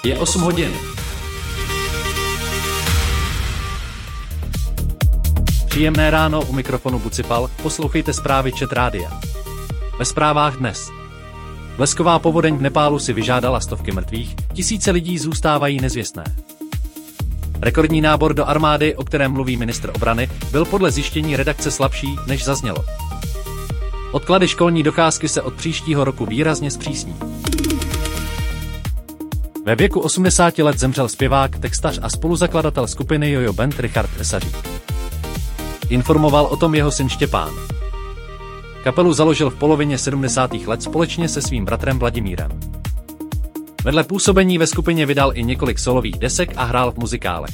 Je 8 hodin. Příjemné ráno, u mikrofonu Bucipal, poslouchejte zprávy ČT Rádia. Ve zprávách dnes. Blesková povodeň v Nepálu si vyžádala stovky mrtvých, tisíce lidí zůstávají nezvěstné. Rekordní nábor do armády, o kterém mluví ministr obrany, byl podle zjištění redakce slabší, než zaznělo. Odklady školní docházky se od příštího roku výrazně zpřísní. Ve věku 80 let zemřel zpěvák, textař a spoluzakladatel skupiny Jojo Band Richard Tesařík. Informoval o tom jeho syn Štěpán. Kapelu založil v polovině 70. let společně se svým bratrem Vladimírem. Vedle působení ve skupině vydal i několik solových desek a hrál v muzikálech.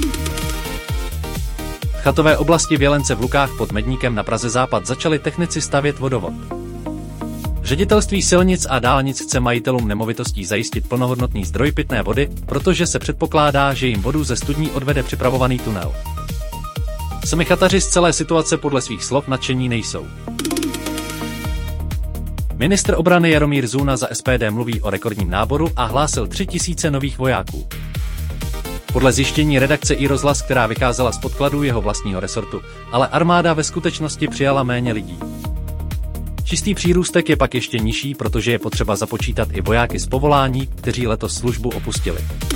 V chatové oblasti v Jelence v Lukách pod Medníkem na Praze Západ začali technici stavět vodovod. Ředitelství silnic a dálnic chce majitelům nemovitostí zajistit plnohodnotný zdroj pitné vody, protože se předpokládá, že jim vodu ze studní odvede připravovaný tunel. Sami chataři z celé situace podle svých slov nadšení nejsou. Ministr obrany Jaromír Zůna za SPD mluví o rekordním náboru a hlásil 3000 nových vojáků. Podle zjištění redakce iRozhlas, která vycházela z podkladů jeho vlastního resortu, ale armáda ve skutečnosti přijala méně lidí. Čistý přírůstek je pak ještě nižší, protože je potřeba započítat i vojáky z povolání, kteří letos službu opustili.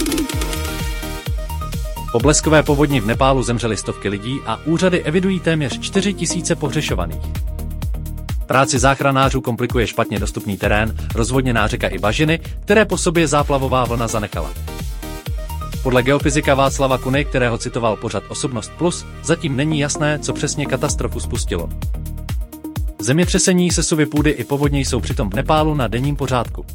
Po bleskové povodni v Nepálu zemřely stovky lidí a úřady evidují téměř 4000 pohřešovaných. Práci záchranářů komplikuje špatně dostupný terén, rozvodněná řeka i bažiny, které po sobě záplavová vlna zanechala. Podle geofyzika Václava Kuny, kterého citoval pořad Osobnost Plus, zatím není jasné, co přesně katastrofu spustilo. Zemětřesení, sesuvy půdy i povodně jsou přitom v Nepálu na denním pořádku.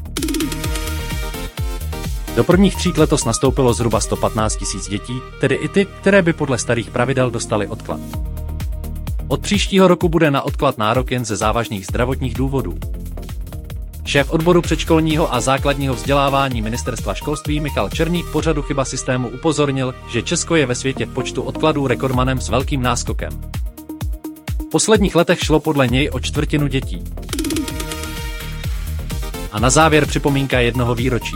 Do prvních tříd letos nastoupilo zhruba 115 000 dětí, tedy i ty, které by podle starých pravidel dostaly odklad. Od příštího roku bude na odklad nárok jen ze závažných zdravotních důvodů. Šéf odboru předškolního a základního vzdělávání Ministerstva školství Michal Černík pořadu Chyba systému upozornil, že Česko je ve světě v počtu odkladů rekordmanem s velkým náskokem. V posledních letech šlo podle něj o čtvrtinu dětí. A na závěr připomínka jednoho výročí.